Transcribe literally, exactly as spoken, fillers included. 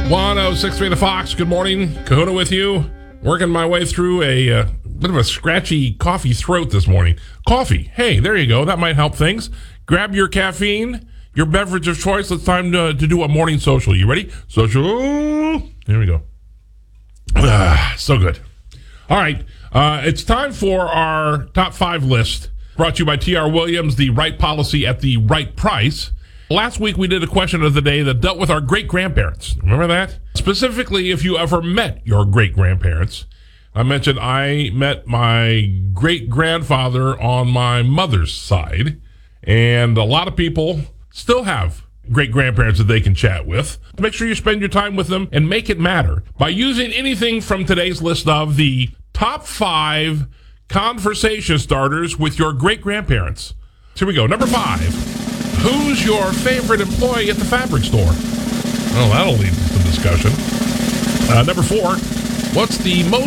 one oh six point three The Fox. Good morning. Kahuna with you. Working my way through a uh, bit of a scratchy coffee throat this morning. Coffee. Hey, there you go. That might help things. Grab your caffeine, your beverage of choice. It's time to, to do a morning social. You ready? Social. Here we go. Ah, so good. All right. Uh, it's time for our top five list. Brought to you by T R Williams, the right policy at the right price. Last week, we did a question of the day that dealt with our great-grandparents. Remember that? Specifically, if you ever met your great-grandparents. I mentioned I met my great-grandfather on my mother's side, and a lot of people still have great-grandparents that they can chat with. Make sure you spend your time with them and make it matter by using anything from today's list of the top five conversation starters with your great-grandparents. So here we go. Number five. Who's your favorite employee at the fabric store? Well, that'll lead to some discussion. Uh, number four, what's the most